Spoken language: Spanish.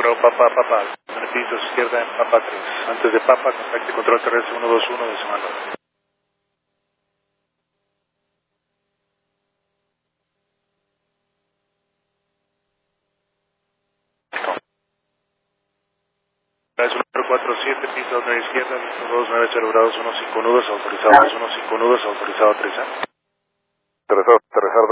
Papa, piso izquierda en Papa 3. Antes de Papa, contacte control terrestre 121 de semana. Es 147, piso a la izquierda, 29 grados, 15 nudos, autorizados 15 nudos, autorizado 3. Aterrizar